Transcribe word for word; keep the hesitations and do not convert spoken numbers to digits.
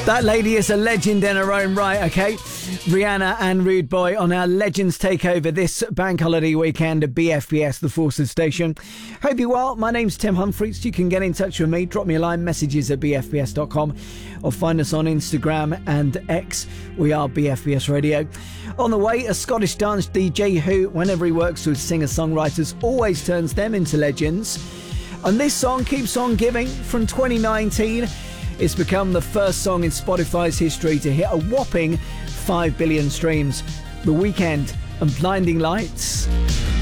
That lady is a legend in her own right, okay? Rihanna and Rude Boy on our Legends Takeover this bank holiday weekend at B F B S, the Forces Station. Hope you're well. My name's Tim Humphreys. You can get in touch with me. Drop me a line, messages at b f b s dot com, or find us on Instagram and X. We are B F B S Radio. On the way, a Scottish dance D J who, whenever he works with singer-songwriters, always turns them into legends. And this song keeps on giving from twenty nineteen. It's become the first song in Spotify's history to hit a whopping five billion streams. The Weeknd and Blinding Lights.